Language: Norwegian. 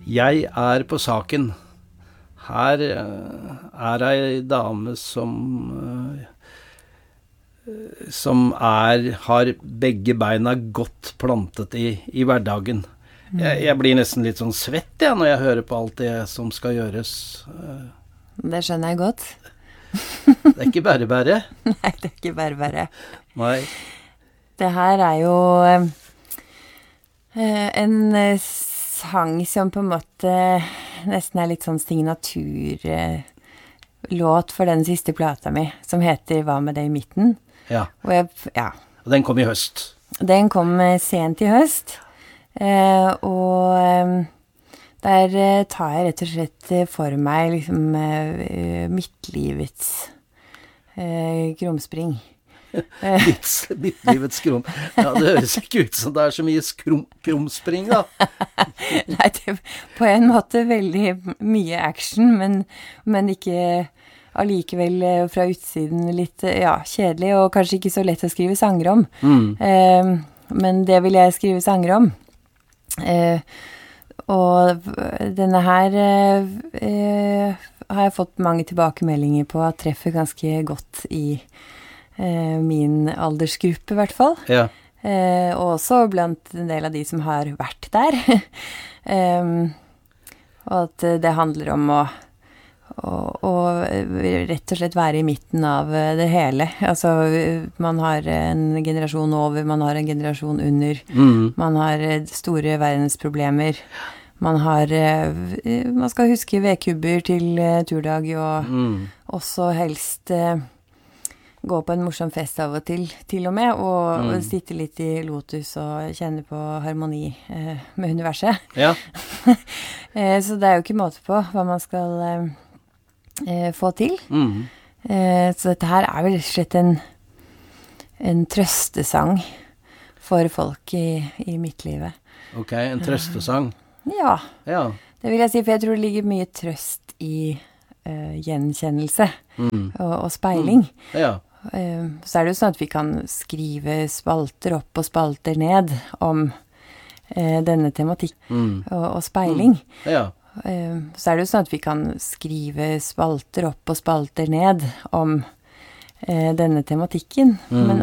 Jeg på saken. Her ei dame som har begge beina godt plantet i hverdagen. Jeg blir nesten litt sånn svett når jeg hører på alt det som skal gjøres. Det skjønner jeg godt. Det ikke bare. Nei, det ikke bare. Nei. Det her jo en sang som på en måte nesten litt sånn signaturlåt for den siste plata mi, som heter Hva med det i midten? Ja. Og den kom i høst. Den kom sent i høst, og der tar jeg rett og slett for meg liksom midtlivets krumspring. Midtlivets krum. Ja, det høres ikke ut som det så mye krumspring, da. Nei, det på en måte veldig mye action, men ikke allikevel fra utsiden litt kjedelig, og kanskje ikke så lett å skrive sanger om. Men det vil jeg skrive sanger om. Og denne her har jeg fått mange tilbakemeldinger på at treffer ganske godt i min aldersgruppe i hvert fall. Ja. Og også blant en del av de som har vært der. Og at det handler om å rett og slett være i midten av det hele. Altså, man har en generasjon over, man har en generasjon under, man har store verdensproblemer, man skal huske vedkubber til turdag, og også helst gå på en morsom fest av og til og med, og sitte litt i Lotus og kjenne på harmoni med universet. Ja. Så det jo ikke måte på hva man skal få til. Så dette her vel rett og slett en trøstesang for folk i mitt livet. Ok, en trøstesang. Ja, det vil jeg si, for jeg tror det ligger mye trøst i gjenkjennelse og speiling. Ja. Så det jo sånn at vi kan skrive spalter opp og spalter ned om denne tematikk og speiling. Ja. Så det jo sånn at vi kan skrive spalter opp og spalter ned om denne tematikken, men